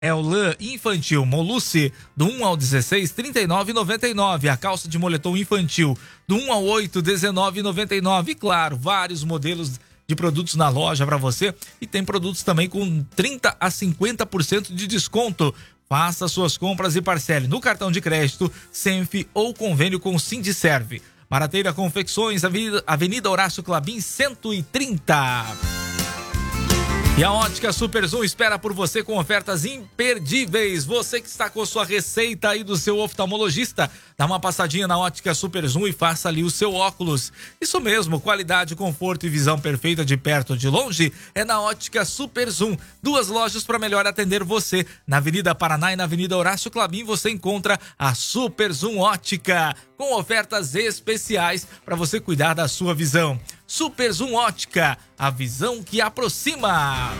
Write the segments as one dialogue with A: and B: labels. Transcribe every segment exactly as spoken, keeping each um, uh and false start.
A: É o lã infantil Molucci do um ao dezesseis, trinta e nove reais e noventa e nove centavos. A calça de moletom infantil do um ao oito, dezenove reais e noventa e nove centavos. E claro, vários modelos de produtos na loja para você. E tem produtos também com trinta a cinquenta por cento de desconto. Faça suas compras e parcele no cartão de crédito, Senf ou convênio com Sindiserve. Marateira Confecções, Avenida, Avenida Horácio Clabin, cento e trinta. E a Ótica Super Zoom espera por você com ofertas imperdíveis. Você que está com sua receita aí do seu oftalmologista, dá uma passadinha na Ótica Super Zoom e faça ali o seu óculos. Isso mesmo, qualidade, conforto e visão perfeita de perto ou de longe é na Ótica Super Zoom. Duas lojas para melhor atender você. Na Avenida Paraná e na Avenida Horácio Clabin você encontra a Super Zoom Ótica, com ofertas especiais para você cuidar da sua visão. Super Zoom Ótica, a visão que aproxima.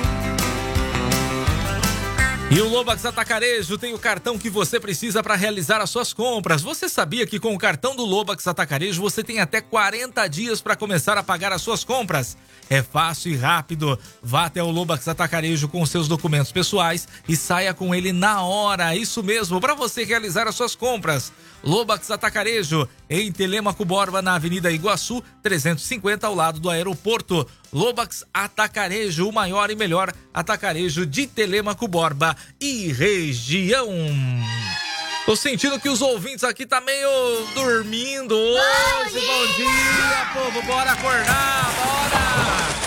A: E o Lobax Atacarejo tem o cartão que você precisa para realizar as suas compras. Você sabia que com o cartão do Lobax Atacarejo você tem até quarenta dias para começar a pagar as suas compras? É fácil e rápido. Vá até o Lobax Atacarejo com seus documentos pessoais e saia com ele na hora. Isso mesmo, para você realizar as suas compras. Lobax Atacarejo, em Telêmaco Borba, na Avenida Iguaçu, trezentos e cinquenta, ao lado do aeroporto. Lobax Atacarejo, o maior e melhor atacarejo de Telêmaco Borba e região. Tô sentindo que os ouvintes aqui tá meio dormindo hoje. Bom dia, Bom dia povo, bora acordar, bora!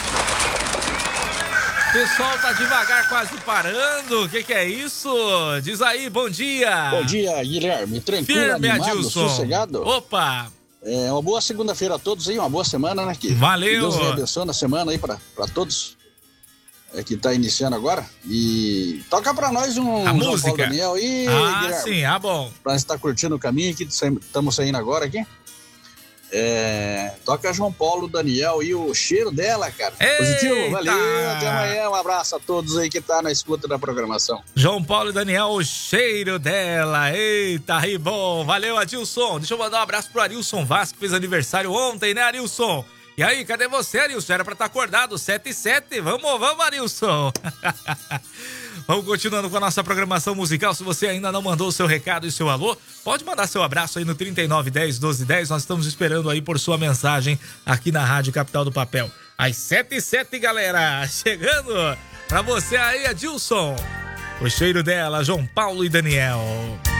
A: O pessoal tá devagar, quase parando. O que que é isso? Diz aí, bom dia.
B: Bom dia, Guilherme. Tranquilo,
A: Firme,
B: animado,
A: Adilson.
B: sossegado?
A: Opa!
B: É, uma boa segunda-feira a todos aí, uma boa semana, né? Que
A: Valeu.
B: Deus abençoe na semana aí pra, pra todos é, que tá iniciando agora. E toca pra nós um
A: A
B: João
A: música.
B: Paulo Daniel aí,
A: Ah,
B: Guilherme.
A: sim, ah, bom.
B: Pra estar curtindo o caminho aqui, estamos saindo agora aqui. É, toca João Paulo Daniel e o cheiro dela, cara.
A: Eita.
B: Positivo, valeu, até amanhã, um abraço a todos aí que tá na escuta da programação.
A: João Paulo e Daniel, o cheiro dela. Eita, ri bom. Valeu, Adilson. Deixa eu mandar um abraço pro Arilson Vasco, que fez aniversário ontem, né, Arilson? E aí, cadê você, Arilson? Era pra estar acordado, sete e sete. Vamos, vamos, Arilson. Vamos continuando com a nossa programação musical. Se você ainda não mandou o seu recado e seu alô, pode mandar seu abraço aí no trinta e nove, dez, doze, dez. Nós estamos esperando aí por sua mensagem aqui na Rádio Capital do Papel. Às sete e sete, galera. Chegando pra você aí, Adilson. O cheiro dela, João Paulo e Daniel.